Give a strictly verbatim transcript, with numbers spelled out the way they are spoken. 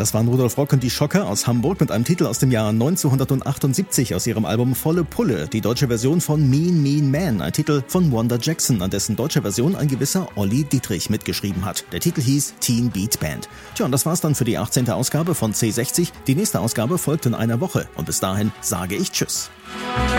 das waren Rudolf Rock und die Schocker aus Hamburg mit einem Titel aus dem Jahr neunzehnhundertachtundsiebzig aus ihrem Album Volle Pulle. Die deutsche Version von Mean Mean Man, ein Titel von Wanda Jackson, an dessen deutscher Version ein gewisser Olli Dietrich mitgeschrieben hat. Der Titel hieß Teen Beat Band. Tja, und das war's dann für die achtzehnte Ausgabe von C sechzig. Die nächste Ausgabe folgt in einer Woche und bis dahin sage ich Tschüss.